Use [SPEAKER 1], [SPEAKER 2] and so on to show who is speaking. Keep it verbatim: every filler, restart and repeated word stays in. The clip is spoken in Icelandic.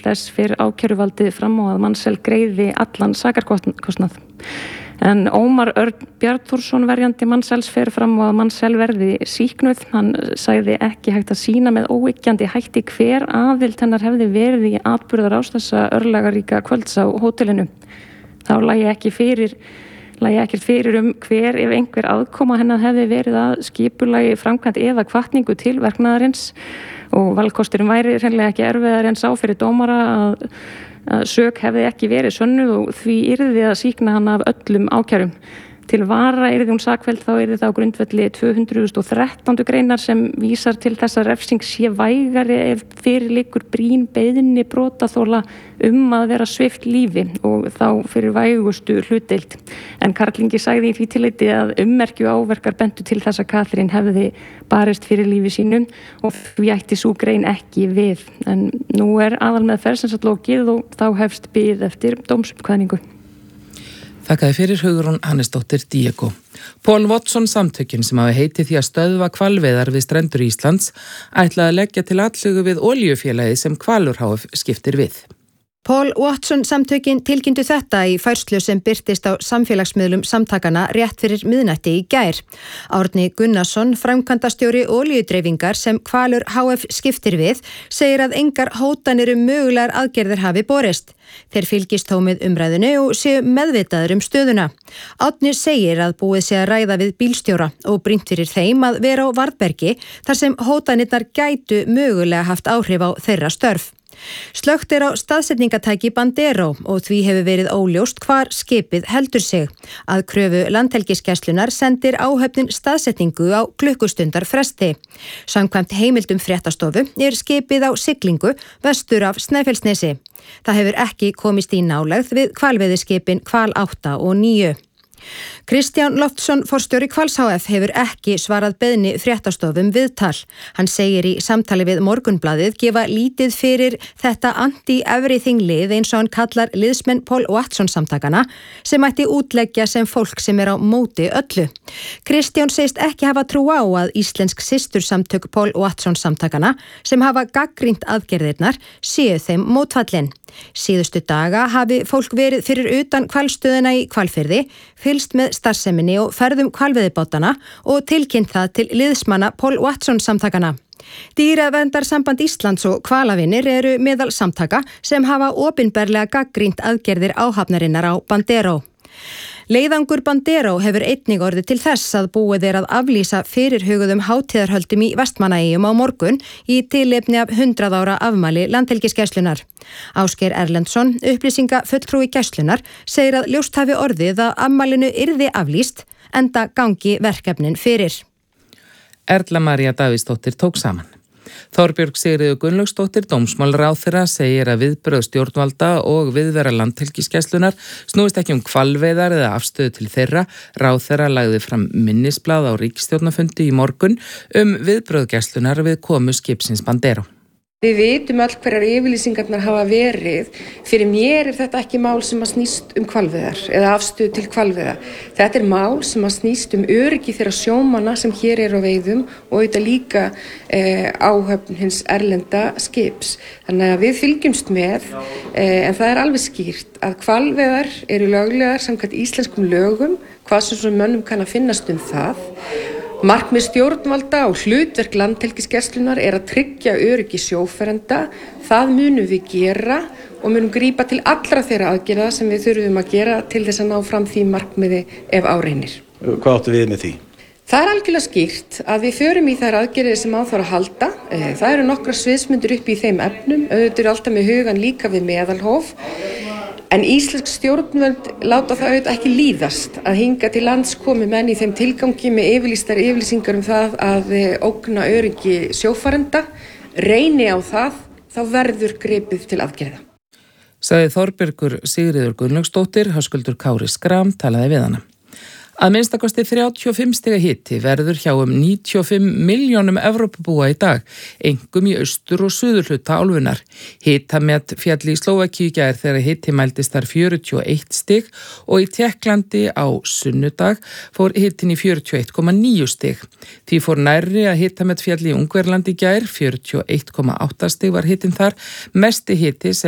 [SPEAKER 1] þess fer ákæruvaldið fram á að Mansell greiði allan sakarkostnað. En Ómar Örn Bjarnþórsson verjandi Mansells fer fram á að Mansell verði sýknuð. Hann sagði ekki hægt að sýna með óyggjandi hætti hver aðild hennar hefði verið í atburðarás þessa örlagaríka kvölds á hótelinu. Þá lægi ekki fyrir lægi ekkert fyrir um hver ef einhver aðkoma hennar hefði verið að skipulagi framkvæmt eða hvatningu til verknaðarins og valkosturinn væri hreinlega ekki erfiðar en sá fyrir dómara að, að sök hefði ekki verið sönnuð og því yrði að sýkna hann af öllum ákærum. Til vara yrði hún sakfelld þá yrði það á grundvelli tvö hundruð og þrettán greinar sem vísar til þess að refsing sé vægari ef fyrir liggur brýn beiðni brotaþola um að vera svipt lífi og þá fyrir vægustu hlutdeild. En Karl Ingi sagði í því tilliti að ummerkju áverkar bentu til þess að Katrín hefði barist fyrir lífi sínu og því ætti sú grein ekki við. En nú er aðalmeðferð sem sagt lokið og þá hefst bið eftir dómsuppkvaðningu.
[SPEAKER 2] Þakkaði fyrir Hugrún Hannesdóttir Diego. Paul Watson samtökin sem hafi heitið því að stöðva hvalveiðar við strendur Íslands ætlaði að leggja til atlögu við olíufélagið sem Hvalur H F skiptir við.
[SPEAKER 3] Paul Watson samtökin tilkynntu þetta í færslu sem birtist á samfélagsmiðlum samtakana rétt fyrir miðnætti í gær. Árni Gunnarsson, framkvæmdastjóri olíudreifingar sem Hvalur H F skiptir við, segir að engar hótanir um mögulegar aðgerðir hafi borist. Þeir fylgist þó með umræðinu og séu meðvitaður um stöðuna. Árni segir að búið sé að ræða við bílstjóra og brýnt fyrir þeim að vera á varðbergi þar sem hótanirnar gætu mögulega haft áhrif á þeirra störf. Slökkt er á staðsetningatæki Bandero og því hefur verið óljóst hvar skipið heldur sig. Að kröfu Landhelgisgæslunnar sendir áhöfnin staðsetningu á klukkustundar fresti. Samkvæmt heimildum fréttastofu er skipið á siglingu vestur af Snæfellsnesi. Það hefur ekki komist í nálægð við hvalveiðiskipin Hval átta og níu. Kristján Loftsson, forstjóri Hvals H F, hefur ekki svarað beiðni fréttastofum viðtal. Hann segir í samtali við Morgunblaðið gefa lítið fyrir þetta anti-everything lið eins og hann kallar liðsmenn Paul Watson samtakana sem ætti útleggja sem fólk sem er á móti öllu. Kristján segist ekki hafa trú á að íslensk systursamtök Paul Watson samtakana sem hafa gagnrýnt aðgerðirnar séu þeim mótfallin. Síðustu daga hafi fólk verið fyrir utan hvalstöðina í Hvalfirði, fylgst með starfseminni og ferðum hvalveiðibátana og tilkynnt það til liðsmanna Paul Watson samtakana. Dýraverndarsamband Íslands og Hvalavinir eru meðal samtaka sem hafa opinberlega gagnrýnt aðgerðir áhafnarinnar á Bandero. Leiðangur Bandero hefur einnig orðið til þess að búið er að aflýsa fyrirhuguðum hátíðarhöldum í Vestmannaeyjum á morgun í tilefni af hundrað ára afmæli Landhelgisgæslunnar. Ásgeir Erlendsson, upplýsingafulltrúi Gæslunnar, segir að ljóst hafi orðið að afmælinu yrði aflýst enda gangi verkefnin fyrir.
[SPEAKER 2] Erla María Davíðsdóttir tók saman. Þorbjörg Sigríður Gunnlaugsdóttir, dómsmálaráðherra, segir að viðbrögð stjórnvalda og viðvera Landhelgisgæslunnar snúist ekki um hvalveiðar eða afstöðu til þeirra. Ráðherra lagði fram minnisblað á ríkisstjórnarfundi í morgun um viðbrögð Gæslunnar við komu skipsins Bandero.
[SPEAKER 4] Við vitum öll hverjar yfirlýsingarnar hafa verið. Fyrir mér er þetta ekki mál sem að snýst um hvalveiðar eða afstöðu til hvalveiða. Þetta er mál sem að snýst um öryggi þeirra sjómanna sem hér eru á veiðum og auðvitað líka eh, áhöfn hins erlenda skips. Þannig að við fylgjumst með, eh, en það er alveg skýrt að hvalveiðar eru löglegar samkvæmt íslenskum lögum, hvað sem svona mönnum kann að finnast um það. Markmið stjórnvalda og hlutverk Landhelgisgæslunnar er að tryggja öryggi sjófarenda. Það munum við gera og munum grípa til allra þeirra aðgerða sem við þurfum að gera til þess að ná fram því markmiði ef á reynir.
[SPEAKER 5] Hvað áttu við með því?
[SPEAKER 4] Það er algjörlega skýrt að við förum í þær aðgerðir sem á þarf að halda. Það eru nokkra sviðsmyndir upp í þeim efnum, auðvitað er alltaf með hugan líka við meðalhóf. En íslensk stjórnvöld láta það auðvitað ekki líðast að hinga til lands komi menn í þeim tilgangi með yfirlýstar yfirlýsingar um það að ógna öryggi sjófarenda. Reyni á það, þá verður gripið til aðgerða.
[SPEAKER 2] Sagði Þorbjörgur Sigríður Gunnlaugsdóttir, Höskuldur Kári Skram talaði við hana. Að minnstakosti þrjátíu og fimm stiga hiti verður hjá um níutíu og fimm milljónum Evrópubúa í dag, einkum í austur- og suðurhluta álfunnar. Hitamet féll í Slóvakíu í gær þegar hiti mældist þar fjörutíu og eitt stig og í Tékklandi á sunnudag fór hitin í fjörutíu og eitt komma níu stig. Því fór nærri að hitamet féll í Ungverjalandi í gær, fjörutíu og eitt komma átta stig var hitin þar, mesti hiti sem